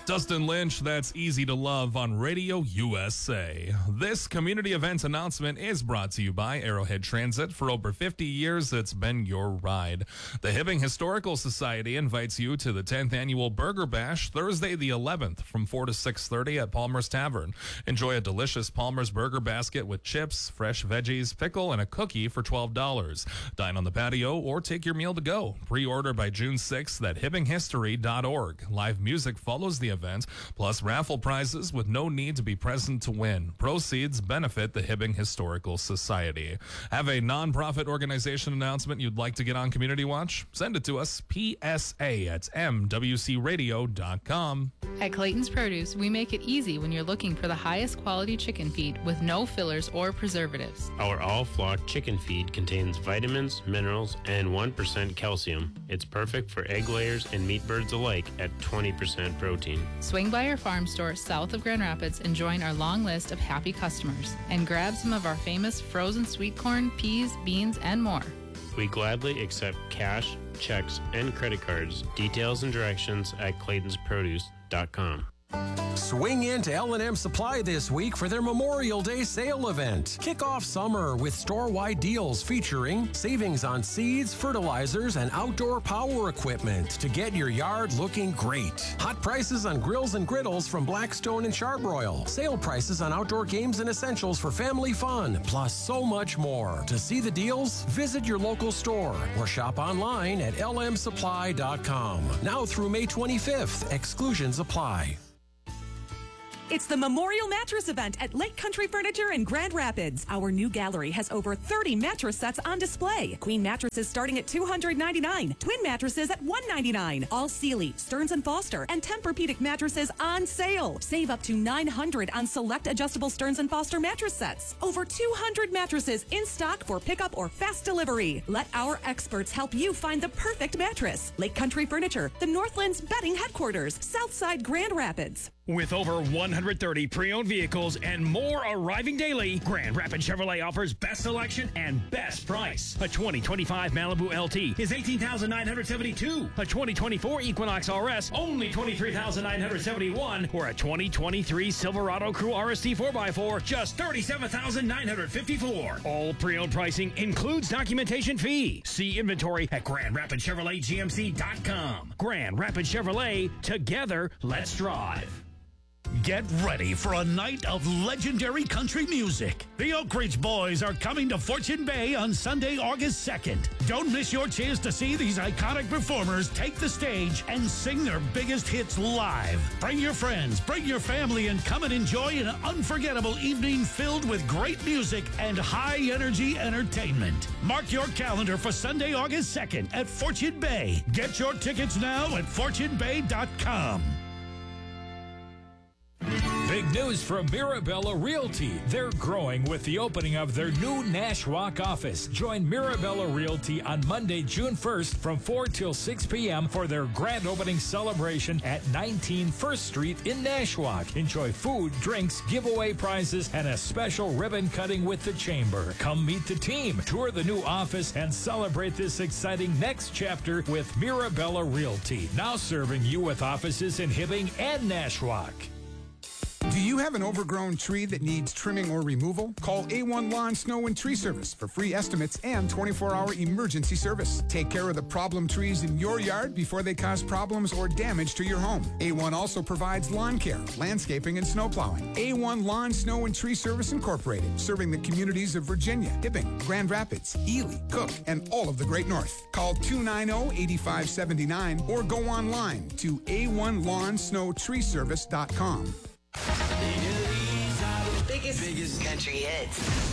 Dustin Lynch, that's Easy to Love on Radio USA. This community event announcement is brought to you by Arrowhead Transit. For over 50 years, it's been your ride. The Hibbing Historical Society invites you to the 10th Annual Burger Bash, Thursday the 11th from 4 to 6:30 at Palmer's Tavern. Enjoy a delicious Palmer's Burger Basket with chips, fresh veggies, pickle, and a cookie for $12. Dine on the patio or take your meal to go. Pre-order by June 6th at hibbinghistory.org. Live music follows the event, plus raffle prizes with no need to be present to win. Proceeds benefit the Hibbing Historical Society. Have a nonprofit organization announcement you'd like to get on Community Watch? Send it to us, psa@mwcradio.com. At Clayton's Produce, we make it easy when you're looking for the highest quality chicken feed with no fillers or preservatives. Our all-flock chicken feed contains vitamins, minerals, and 1% calcium. It's perfect for egg layers and meat birds alike at 20% protein. Swing by our farm store south of Grand Rapids and join our long list of happy customers. And grab some of our famous frozen sweet corn, peas, beans, and more. We gladly accept cash, checks, and credit cards. Details and directions at claytonsproduce.com. Swing into L&M Supply this week for their Memorial Day sale event. Kick off summer with store-wide deals featuring savings on seeds, fertilizers, and outdoor power equipment to get your yard looking great. Hot prices on grills and griddles from Blackstone and Charbroil. Sale prices on outdoor games and essentials for family fun, plus so much more. To see the deals, visit your local store or shop online at lmsupply.com. Now through May 25th, exclusions apply. It's the Memorial Mattress Event at Lake Country Furniture in Grand Rapids. Our new gallery has over 30 mattress sets on display. Queen mattresses starting at $299. Twin mattresses at $199. All Sealy, Stearns & Foster, and Tempur-Pedic mattresses on sale. Save up to $900 on select adjustable Stearns & Foster mattress sets. Over 200 mattresses in stock for pickup or fast delivery. Let our experts help you find the perfect mattress. Lake Country Furniture, the Northlands bedding headquarters, Southside Grand Rapids. With over 130 pre-owned vehicles and more arriving daily, Grand Rapids Chevrolet offers best selection and best price. A 2025 Malibu LT is $18,972. A 2024 Equinox RS, only $23,971. Or a 2023 Silverado Crew RST 4x4, just $37,954. All pre-owned pricing includes documentation fee. See inventory at GrandRapidsChevroletGMC.com. Grand Rapids Chevrolet, together, let's drive. Get ready for a night of legendary country music. The Oak Ridge Boys are coming to Fortune Bay on Sunday, August 2nd. Don't miss your chance to see these iconic performers take the stage and sing their biggest hits live. Bring your friends, bring your family, and come and enjoy an unforgettable evening filled with great music and high-energy entertainment. Mark your calendar for Sunday, August 2nd at Fortune Bay. Get your tickets now at fortunebay.com. Big news from Mirabella Realty. They're growing with the opening of their new Nashwauk office. Join Mirabella Realty on Monday, June 1st from 4 till 6 p.m. for their grand opening celebration at 19 First Street in Nashwauk. Enjoy food, drinks, giveaway prizes, and a special ribbon cutting with the Chamber. Come meet the team, tour the new office, and celebrate this exciting next chapter with Mirabella Realty. Now serving you with offices in Hibbing and Nashwauk. Do you have an overgrown tree that needs trimming or removal? Call A1 Lawn, Snow, and Tree Service for free estimates and 24-hour emergency service. Take care of the problem trees in your yard before they cause problems or damage to your home. A1 also provides lawn care, landscaping, and snow plowing. A1 Lawn, Snow, and Tree Service Incorporated, serving the communities of Virginia, Hibbing, Grand Rapids, Ely, Cook, and all of the Great North. Call 290-8579 or go online to a1lawnsnowtreeservice.com. Biggest country hits.